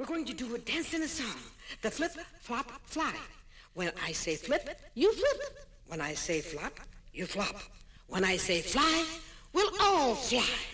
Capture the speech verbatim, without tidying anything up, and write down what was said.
We're going to do a dance and a song. The flip, flop, fly. When I say flip, you flip. When I say flop, you flop. When I say fly, we'll all fly.